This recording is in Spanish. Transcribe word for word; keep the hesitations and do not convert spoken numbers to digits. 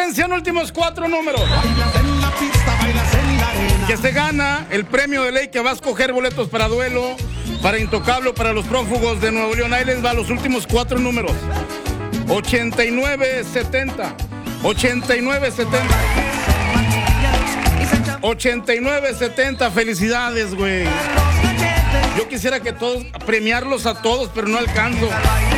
Atención, últimos cuatro números. Que se gana el premio de ley que va a escoger boletos para duelo, para Intocable, para los prófugos de Nuevo León. Ahí les va los últimos cuatro números. ochenta y nueve setenta. ochenta y nueve setenta. ochenta y nueve setenta. Felicidades, güey. Yo quisiera que todos, premiarlos a todos, pero no alcanzo.